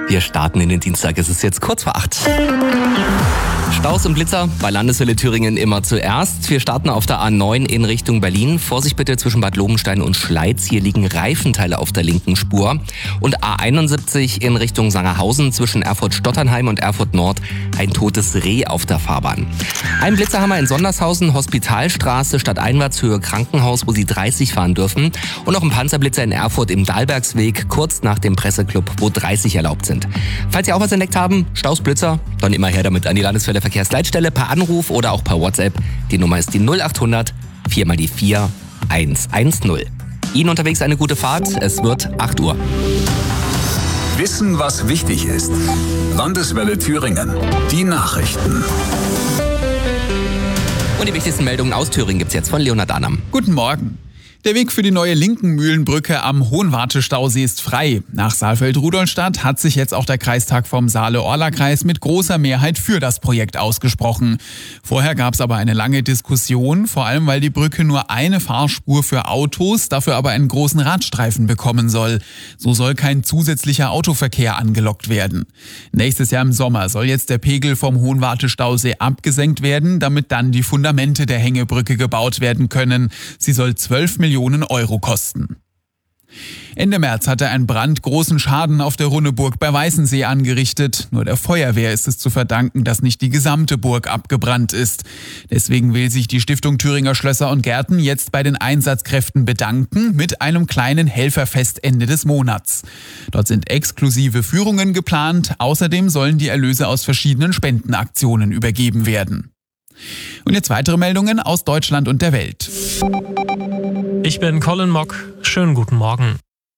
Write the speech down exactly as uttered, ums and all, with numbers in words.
Wir starten in den Dienstag. Es ist jetzt kurz vor acht. Staus und Blitzer bei Landeswelle Thüringen immer zuerst. Wir starten auf der A neun in Richtung Berlin. Vorsicht bitte zwischen Bad Lobenstein und Schleiz. Hier liegen Reifenteile auf der linken Spur. Und A einundsiebzig in Richtung Sangerhausen zwischen Erfurt-Stotternheim und Erfurt-Nord. Ein totes Reh auf der Fahrbahn. Ein Blitzer haben wir in Sondershausen, Hospitalstraße, Stadteinwärtshöhe Krankenhaus, wo Sie dreißig fahren dürfen. Und noch ein Panzerblitzer in Erfurt im Dahlbergsweg, kurz nach dem Presseclub, wo dreißig erlaubt sind. Falls Sie auch was entdeckt haben, Staus, Blitzer, dann immer her damit an die Landeswelle Verkehrsleitstelle per Anruf oder auch per WhatsApp. Die Nummer ist die null achthundert vier mal die vier eins eins null. Ihnen unterwegs eine gute Fahrt. Es wird acht Uhr. Wissen, was wichtig ist. Landeswelle Thüringen. Die Nachrichten. Und die wichtigsten Meldungen aus Thüringen gibt's jetzt von Leonhard Arnam. Guten Morgen. Der Weg für die neue Linkenmühlenbrücke am Hohenwarte-Stausee ist frei. Nach Saalfeld-Rudolstadt hat sich jetzt auch der Kreistag vom Saale-Orla-Kreis mit großer Mehrheit für das Projekt ausgesprochen. Vorher gab es aber eine lange Diskussion, vor allem weil die Brücke nur eine Fahrspur für Autos, dafür aber einen großen Radstreifen bekommen soll. So soll kein zusätzlicher Autoverkehr angelockt werden. Nächstes Jahr im Sommer soll jetzt der Pegel vom Hohenwarte-Stausee abgesenkt werden, damit dann die Fundamente der Hängebrücke gebaut werden können. Sie soll zwölf Millionen Euro kosten. Ende März hatte ein Brand großen Schaden auf der Runneburg bei Weißensee angerichtet. Nur der Feuerwehr ist es zu verdanken, dass nicht die gesamte Burg abgebrannt ist. Deswegen will sich die Stiftung Thüringer Schlösser und Gärten jetzt bei den Einsatzkräften bedanken mit einem kleinen Helferfest Ende des Monats. Dort sind exklusive Führungen geplant. Außerdem sollen die Erlöse aus verschiedenen Spendenaktionen übergeben werden. Und jetzt weitere Meldungen aus Deutschland und der Welt. Ich bin Colin Mock. Schönen guten Morgen.